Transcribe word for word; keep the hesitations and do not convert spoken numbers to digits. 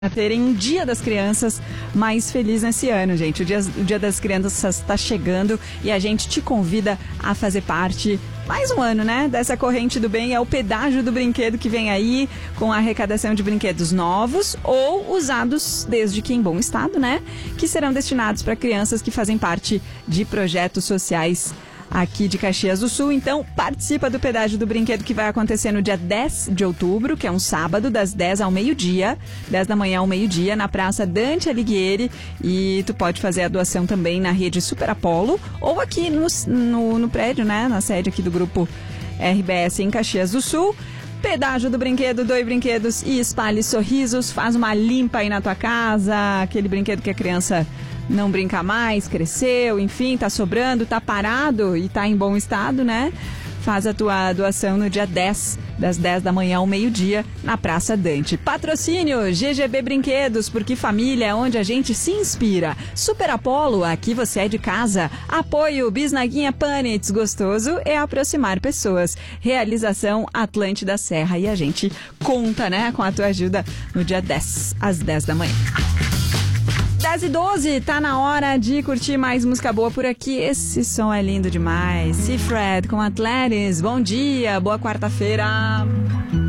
terem um Dia das Crianças mais feliz nesse ano, gente. O Dia, o Dia das Crianças está chegando e a gente te convida a fazer parte, mais um ano, né, dessa corrente do bem. É o pedágio do brinquedo que vem aí com a arrecadação de brinquedos novos ou usados desde que em bom estado, né, que serão destinados para crianças que fazem parte de projetos sociais aqui de Caxias do Sul. Então, participa do pedágio do brinquedo que vai acontecer no dia dez de outubro, que é um sábado, das dez ao meio-dia, dez da manhã ao meio-dia, na Praça Dante Alighieri. E tu pode fazer a doação também na rede Super Apollo ou aqui no, no, no prédio, né, na sede aqui do Grupo R B S em Caxias do Sul. Pedágio do brinquedo, doe brinquedos e espalhe sorrisos. Faz uma limpa aí na tua casa, aquele brinquedo que a criança não brinca mais, cresceu, enfim, tá sobrando, tá parado e tá em bom estado, né? Faz a tua doação no dia dez, das dez da manhã ao meio-dia, na Praça Dante. Patrocínio G G B Brinquedos, porque família é onde a gente se inspira. Super Apollo, aqui você é de casa. Apoio Bisnaguinha Panets, gostoso é aproximar pessoas. Realização Atlântida Serra, e a gente conta, né, com a tua ajuda no dia dez, às dez da manhã. dez e doze, tá na hora de curtir mais música boa por aqui. Esse som é lindo demais. Seafred com Atletis. Bom dia, boa quarta-feira.